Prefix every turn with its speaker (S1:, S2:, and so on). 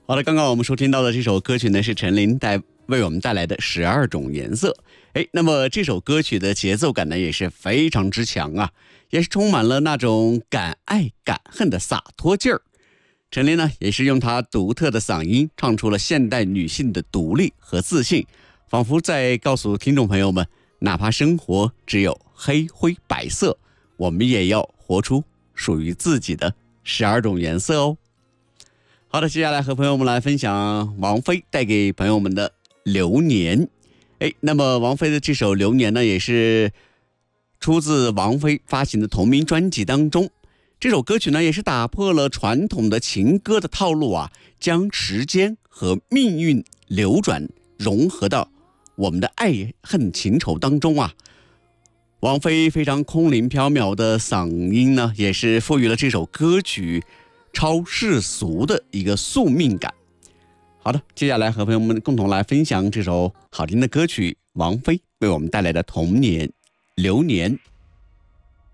S1: 好的，刚刚我们收听到的这首歌曲呢，是陈琳为我们带来的12种颜色。那么这首歌曲的节奏感呢，也是非常之强啊，也是充满了那种敢爱敢恨的洒脱劲儿。陈琳呢，也是用她独特的嗓音唱出了现代女性的独立和自信，仿佛在告诉听众朋友们，哪怕生活只有黑灰白色，我们也要活出属于自己的12种颜色哦。好的，接下来和朋友们来分享王菲带给朋友们的《流年》。那么王菲的这首《流年》呢，也是出自王菲发行的同名专辑当中。这首歌曲呢，也是打破了传统的情歌的套路啊，将时间和命运流转融合到我们的爱恨情仇当中啊。王菲非常空灵飘渺的嗓音呢，也是赋予了这首歌曲超世俗的一个宿命感。好的，接下来和朋友们共同来分享这首好听的歌曲，王菲为我们带来的《童年流年》。